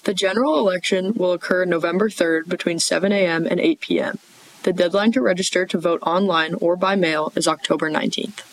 The general election will occur November 3rd between 7 a.m. and 8 p.m. The deadline to register to vote online or by mail is October 19th.